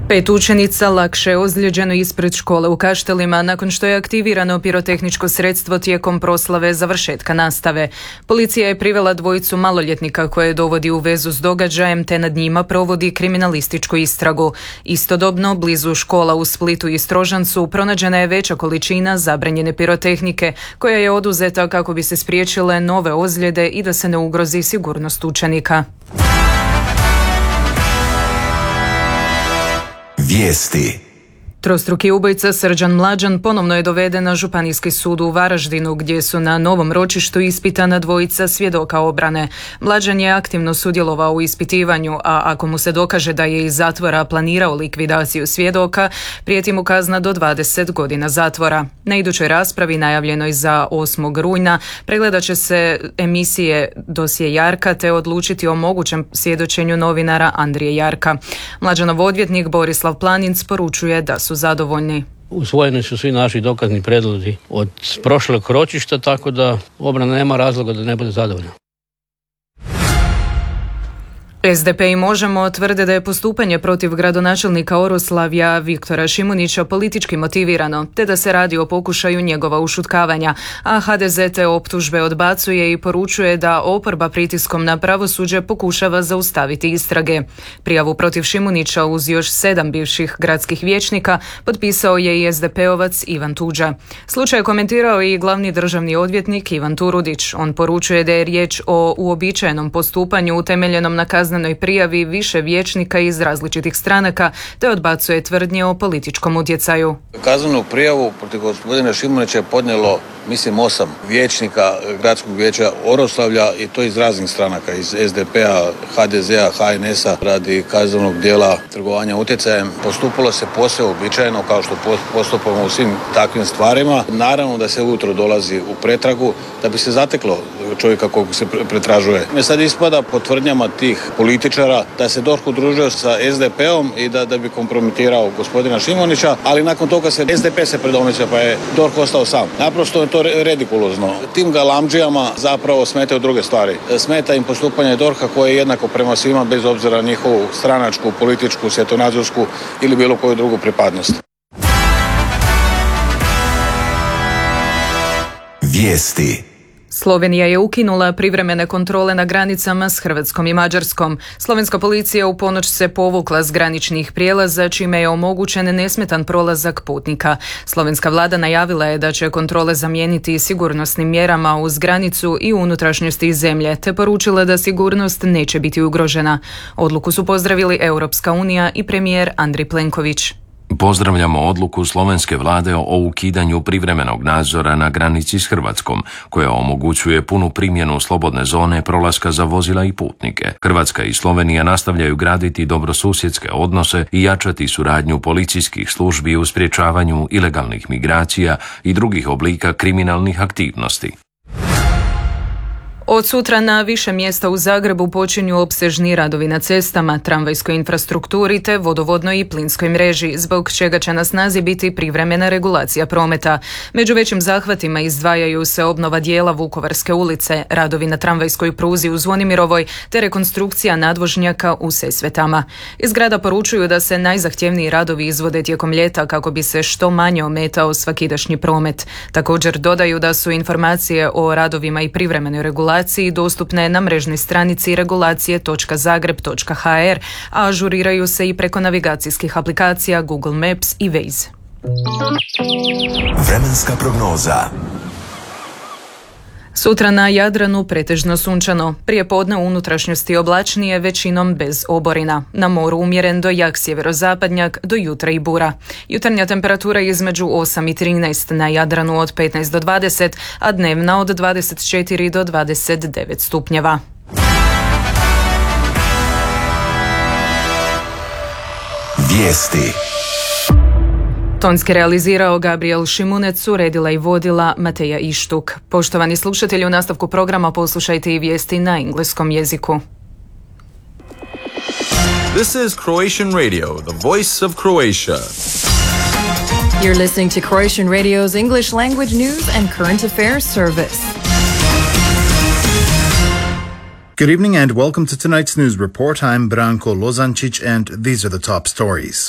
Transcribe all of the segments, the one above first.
5 učenica lakše je ozlijeđeno ispred škole u Kaštelima nakon što je aktivirano pirotehničko sredstvo tijekom proslave završetka nastave. Policija je privela dvojicu maloljetnika koje dovodi u vezu s događajem te nad njima provodi kriminalističku istragu. Istodobno, blizu škola u Splitu i Strožancu pronađena je veća količina zabranjene pirotehnike koja je oduzeta kako bi se spriječile nove ozljede i da se ne ugrozi sigurnost učenika. Vijesti. Trostruki ubojica Srđan Mlađan ponovno je doveden na Županijski sud u Varaždinu gdje su na novom ročištu ispitana dvojica svjedoka obrane. Mlađan je aktivno sudjelovao u ispitivanju, a ako mu se dokaže da je iz zatvora planirao likvidaciju svjedoka, prijeti mu kazna do 20 godina zatvora. Na idućoj raspravi, najavljenoj za 8. rujna, pregledat će se emisije Dosje Jarka te odlučiti o mogućem svjedočenju novinara Andrije Jarka. Mlađanov odvjetnik Borislav Planinc poručuje da su zadovoljni. Usvojeni su svi naši dokazni prijedlozi od prošlog ročišta, tako da obrana nema razloga da ne bude zadovoljna. SDP i Možemo tvrde da je postupanje protiv gradonačelnika Oroslavlja Viktora Šimunića politički motivirano, te da se radi o pokušaju njegova ušutkavanja, a HDZ te optužbe odbacuje i poručuje da oporba pritiskom na pravosuđe pokušava zaustaviti istrage. Prijavu protiv Šimunića uz još 7 bivših gradskih vijećnika potpisao je i SDP-ovac Ivan Tuđa. Slučaj je komentirao i glavni državni odvjetnik Ivan Turudić. On poručuje da je riječ o uobičajenom postupanju utemeljenom na kaznenoj prijavi više vijećnika iz različitih stranaka, te odbacuje tvrdnje o političkom utjecaju. Kaznenu prijavu protiv gospodina Šimunića je podnijelo, mislim, 8 vijećnika gradskog vijeća Oroslavlja i to iz raznih stranaka, iz SDP-a, HDZ-a, HNS-a radi kaznenog dijela trgovanja utjecajem. Postupalo se posve uobičajeno kao što postupamo u svim takvim stvarima. Naravno da se ujutro dolazi u pretragu da bi se zateklo čovjeka kog se pretražuje. Sad ispada po tvrdnjama tih političara da se DORH udružio sa SDP-om i da bi kompromitirao gospodina Šimunića, ali nakon toga SDP se predomislio pa je DORH ostao sam. Naprosto je to redikulozno. Tim galamdžijama zapravo smetaju druge stvari. Smeta im postupanje DORH-a koje je jednako prema svima bez obzira na njihovu stranačku, političku, svjetonazorsku ili bilo koju drugu pripadnost. Vijesti. Slovenija je ukinula privremene kontrole na granicama s Hrvatskom i Mađarskom. Slovenska policija u ponoć se povukla s graničnih prijelaza, čime je omogućen nesmetan prolazak putnika. Slovenska vlada najavila je da će kontrole zamijeniti sigurnosnim mjerama uz granicu i unutrašnjosti zemlje, te poručila da sigurnost neće biti ugrožena. Odluku su pozdravili Europska unija i premijer Andrej Plenković. Pozdravljamo odluku slovenske vlade o ukidanju privremenog nadzora na granici s Hrvatskom, koja omogućuje punu primjenu slobodne zone prolaska za vozila i putnike. Hrvatska i Slovenija nastavljaju graditi dobrosusjedske odnose i jačati suradnju policijskih službi u sprječavanju ilegalnih migracija i drugih oblika kriminalnih aktivnosti. Od sutra na više mjesta u Zagrebu počinju opsežni radovi na cestama, tramvajskoj infrastrukturi te vodovodnoj i plinskoj mreži, zbog čega će na snazi biti privremena regulacija prometa. Među većim zahvatima izdvajaju se obnova dijela Vukovarske ulice, radovi na tramvajskoj pruzi u Zvonimirovoj te rekonstrukcija nadvožnjaka u Sesvetama. Iz grada poručuju da se najzahtjevniji radovi izvode tijekom ljeta kako bi se što manje ometao svakidašnji promet. Također dodaju da su informacije o radovima i privremenoj regulaciji dostupne na mrežnoj stranici regulacije.zagreb.hr, a ažuriraju se i preko navigacijskih aplikacija Google Maps i Waze. Vremenska prognoza. Sutra na Jadranu pretežno sunčano, prijepodne u unutrašnjosti oblačnije, većinom bez oborina. Na moru umjeren do jak sjeverozapadnjak, do jutra i bura. Jutarnja temperatura između 8 i 13, na Jadranu od 15 do 20, a dnevna od 24 do 29 stupnjeva. Vijesti. Tonski realizirao Gabriel Šimunec, uredila i vodila Mateja Ištuk. Poštovani slušatelji, u nastavku programa poslušajte i vijesti na engleskom jeziku. This is Croatian Radio, the voice of Croatia. You're listening to Croatian Radio's English language news and current affairs service. Good evening and welcome to tonight's news report. I'm Branko Lozancic and these are the top stories.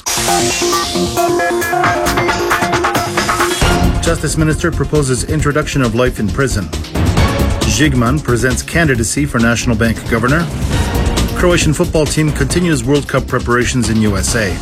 Justice Minister proposes introduction of life in prison. Žigman presents candidacy for National Bank governor. Croatian football team continues World Cup preparations in USA.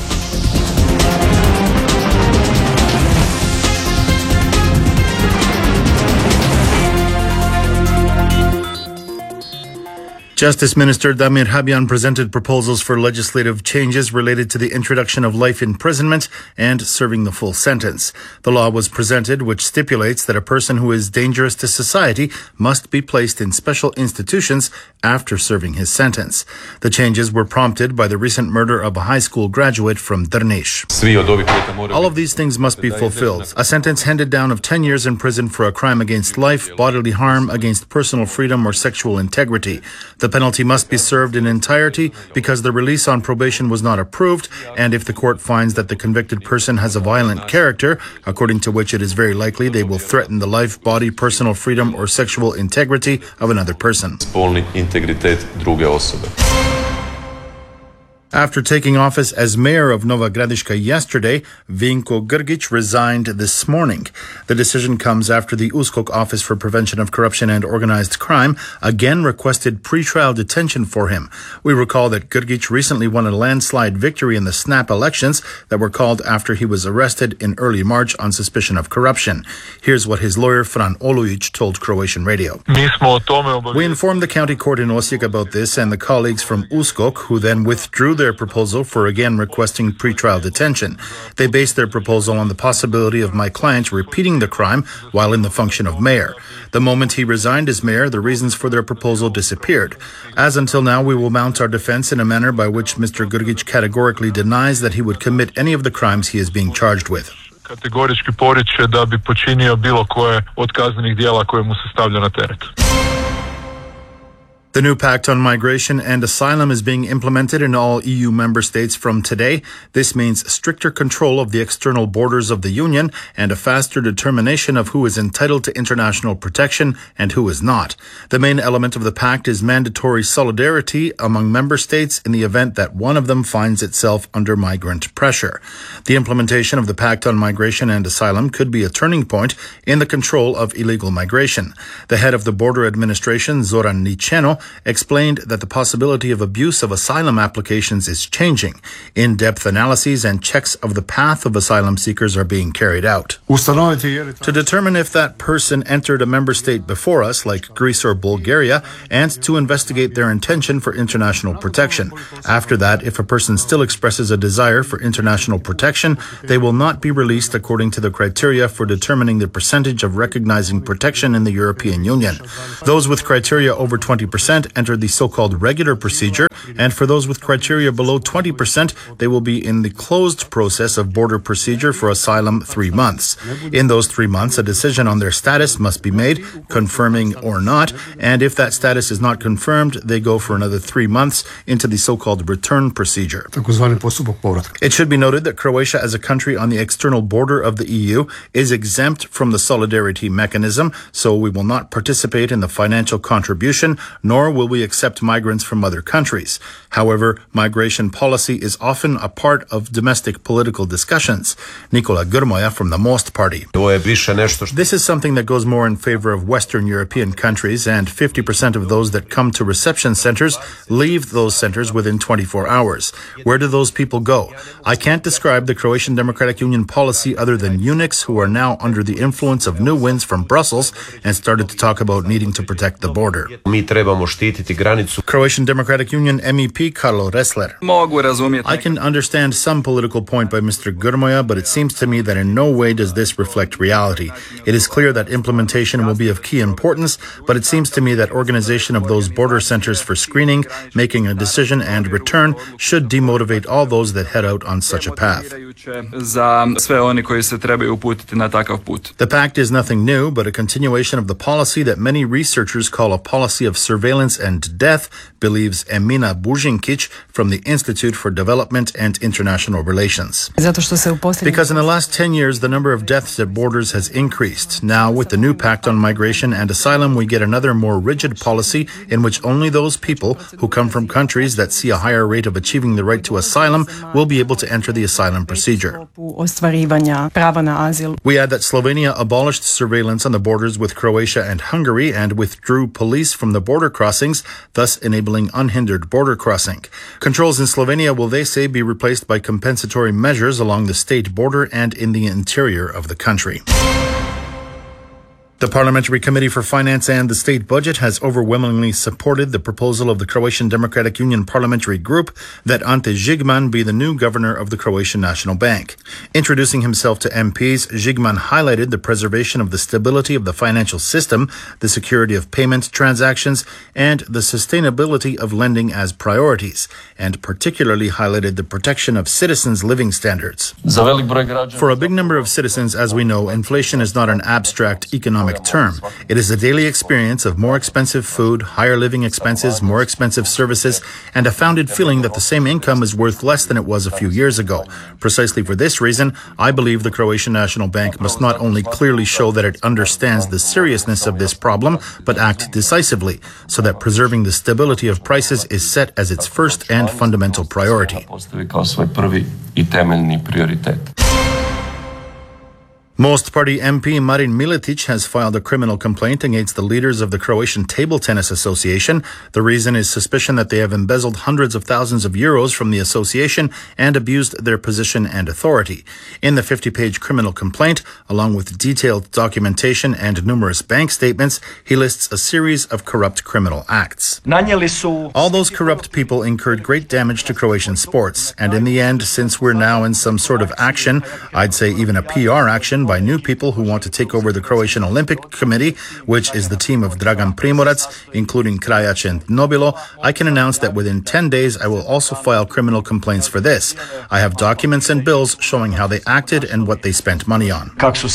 Justice Minister Damir Habjan presented proposals for legislative changes related to the introduction of life imprisonment and serving the full sentence. The law was presented, which stipulates that a person who is dangerous to society must be placed in special institutions after serving his sentence. The changes were prompted by the recent murder of a high school graduate from Drniš. All of these things must be fulfilled. A sentence handed down of 10 years in prison for a crime against life, bodily harm, against personal freedom, or sexual integrity. The penalty must be served in entirety because the release on probation was not approved, and if the court finds that the convicted person has a violent character, according to which it is very likely they will threaten the life, body, personal freedom, or sexual integrity of another person. After taking office as mayor of Nova Gradiška yesterday, Vinko Grgić resigned this morning. The decision comes after the USKOK Office for Prevention of Corruption and Organized Crime again requested pretrial detention for him. We recall that Grgić recently won a landslide victory in the snap elections that were called after he was arrested in early March on suspicion of corruption. Here's what his lawyer Fran Olujić told Croatian radio. We informed the county court in Osijek about this and the colleagues from USKOK, who then withdrew their proposal for again requesting pretrial detention. They based their proposal on the possibility of my client repeating the crime while in the function of mayor. The moment he resigned as mayor, the reasons for their proposal disappeared. As until now, we will mount our defense in a manner by which Mr. Grgić categorically denies that he would commit any of the crimes he is being charged with. Kategorički poriče da bi počinio bilo koje od kaznenih djela koje mu se stavlja na teret. The new pact on migration and asylum is being implemented in all EU member states from today. This means stricter control of the external borders of the Union and a faster determination of who is entitled to international protection and who is not. The main element of the pact is mandatory solidarity among member states in the event that one of them finds itself under migrant pressure. The implementation of the pact on migration and asylum could be a turning point in the control of illegal migration. The head of the border administration, Zoran Niceno, explained that the possibility of abuse of asylum applications is changing. In-depth analyses and checks of the path of asylum seekers are being carried out. To determine if that person entered a member state before us, like Greece or Bulgaria, and to investigate their intention for international protection. After that, if a person still expresses a desire for international protection, they will not be released according to the criteria for determining the percentage of recognizing protection in the European Union. Those with criteria over 20% enter the so-called regular procedure, and for those with criteria below 20%, they will be in the closed process of border procedure for asylum 3 months. In those 3 months, a decision on their status must be made, confirming or not, and if that status is not confirmed, they go for another 3 months into the so-called return procedure. It should be noted that Croatia, as a country on the external border of the EU, is exempt from the solidarity mechanism, so we will not participate in the financial contribution, nor will we accept migrants from other countries. However, migration policy is often a part of domestic political discussions. Nikola Grmoja from the Most Party. This is something that goes more in favor of Western European countries, and 50% of those that come to reception centers leave those centers within 24 hours. Where do those people go? I can't describe the Croatian Democratic Union policy other than eunuchs who are now under the influence of new winds from Brussels and started to talk about needing to protect the border. Croatian Democratic Union MEP Karlo Ressler. I can understand some political point by Mr. Grmoja, but it seems to me that in no way does this reflect reality. It is clear that implementation will be of key importance, but it seems to me that organization of those border centers for screening, making a decision and return should demotivate all those that head out on such a path. The pact is nothing new, but a continuation of the policy that many researchers call a policy of surveillance violence and death, believes Emina Bužinkić from the Institute for Development and International Relations. Because in the last 10 years, the number of deaths at borders has increased. Now, with the new Pact on Migration and Asylum, we get another more rigid policy in which only those people who come from countries that see a higher rate of achieving the right to asylum will be able to enter the asylum procedure. We add that Slovenia abolished surveillance on the borders with Croatia and Hungary and withdrew police from the border crossings, thus enabling unhindered border crossing. Controls in Slovenia will, they say, be replaced by compensatory measures along the state border and in the interior of the country. The Parliamentary Committee for Finance and the State Budget has overwhelmingly supported the proposal of the Croatian Democratic Union Parliamentary Group that Ante Žigman be the new governor of the Croatian National Bank. Introducing himself to MPs, Žigman highlighted the preservation of the stability of the financial system, the security of payment transactions, and the sustainability of lending as priorities, and particularly highlighted the protection of citizens' living standards. For a big number of citizens, as we know, inflation is not an abstract economic term. It is a daily experience of more expensive food, higher living expenses, more expensive services, and a founded feeling that the same income is worth less than it was a few years ago. Precisely for this reason, I believe the Croatian National Bank must not only clearly show that it understands the seriousness of this problem, but act decisively, so that preserving the stability of prices is set as its first and fundamental priority. Most Party MP Marin Miletić has filed a criminal complaint against the leaders of the Croatian Table Tennis Association. The reason is suspicion that they have embezzled hundreds of thousands of euros from the association and abused their position and authority. In the 50-page criminal complaint, along with detailed documentation and numerous bank statements, he lists a series of corrupt criminal acts. All those corrupt people incurred great damage to Croatian sports, and in the end, since we're now in some sort of action, I'd say even a PR action by new people who want to take over the Croatian Olympic Committee, which is the team of Dragan Primorac, including Krajac and Nobilo, I can announce that within 10 days I will also file criminal complaints for this. I have documents and bills showing how they acted and what they spent money on.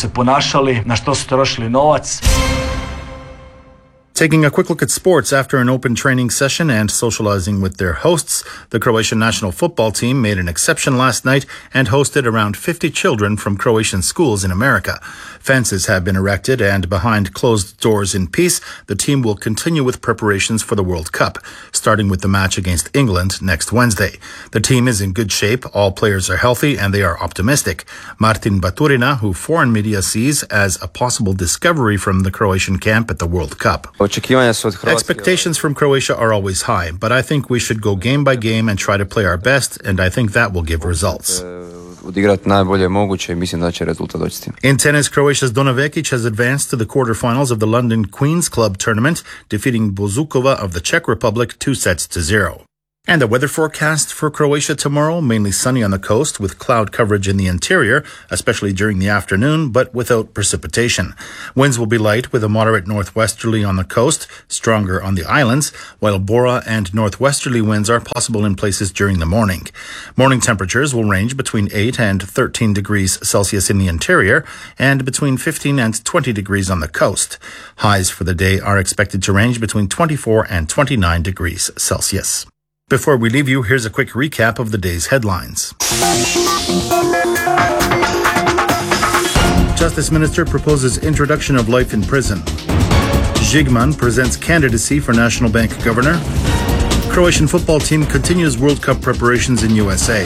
Taking a quick look at sports, after an open training session and socializing with their hosts, the Croatian national football team made an exception last night and hosted around 50 children from Croatian schools in America. Fences have been erected, and behind closed doors in peace, the team will continue with preparations for the World Cup, starting with the match against England next Wednesday. The team is in good shape, all players are healthy, and they are optimistic. Martin Baturina, who foreign media sees as a possible discovery from the Croatian camp at the World Cup. Expectations from Croatia are always high, but I think we should go game by game and try to play our best, and I think that will give results. In tennis, Croatia's Dona Vekic has advanced to the quarterfinals of the London Queen's Club tournament, defeating Bozukova of the Czech Republic 2-0. And the weather forecast for Croatia tomorrow, mainly sunny on the coast with cloud coverage in the interior, especially during the afternoon, but without precipitation. Winds will be light with a moderate northwesterly on the coast, stronger on the islands, while Bora and northwesterly winds are possible in places during the morning. Morning temperatures will range between 8 and 13 degrees Celsius in the interior and between 15 and 20 degrees on the coast. Highs for the day are expected to range between 24 and 29 degrees Celsius. Before we leave you, here's a quick recap of the day's headlines. Justice Minister proposes introduction of life in prison. Žigman presents candidacy for National Bank Governor. Croatian football team continues World Cup preparations in USA.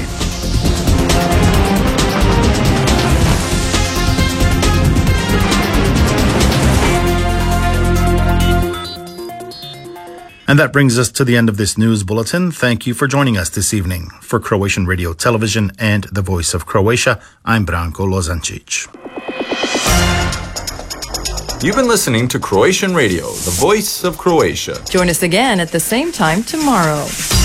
And that brings us to the end of this news bulletin. Thank you for joining us this evening. For Croatian Radio Television and the Voice of Croatia, I'm Branko Lozancic. You've been listening to Croatian Radio, the Voice of Croatia. Join us again at the same time tomorrow.